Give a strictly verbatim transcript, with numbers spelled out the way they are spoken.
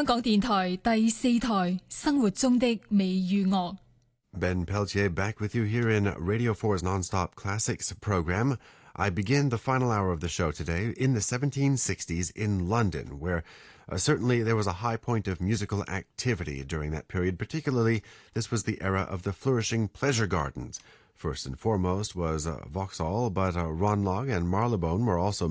香港電台第四台生活中的美與樂。 Ben Peltier back with you here in Radio four's Nonstop Classics program. I begin the final hour of the show today in the seventeen sixties in London, where uh, certainly there was a high point of musical activity during that period. Particularly, this was the era of the flourishing pleasure gardens. First and foremost was uh, Vauxhall, but uh, Ranelagh and Marylebone were also